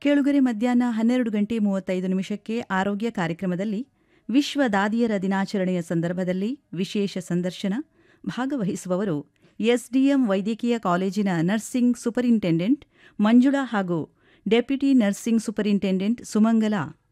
ಕೇಳುಗರೆ ಮಧ್ಯಾಹ್ನ 12:35 ಆರೋಗ್ಯ ಕಾರ್ಯಕ್ರಮದಲ್ಲಿ ವಿಶ್ವ ದಾದಿಯರ ದಿನಾಚರಣೆಯ ಸಂದರ್ಭದಲ್ಲಿ ವಿಶೇಷ ಸಂದರ್ಶನ. ಭಾಗವಹಿಸುವವರು ಎಸ್ಡಿಎಂ ವೈದ್ಯಕೀಯ ಕಾಲೇಜಿನ ನರ್ಸಿಂಗ್ ಸೂಪರಿಂಟೆಂಡೆಂಟ್ ಮಂಜುಳಾ ಹಾಗೂ ಡೆಪ್ಯೂಟಿ ನರ್ಸಿಂಗ್ ಸೂಪರಿಂಟೆಂಡೆಂಟ್ ಸುಮಂಗಲಾ.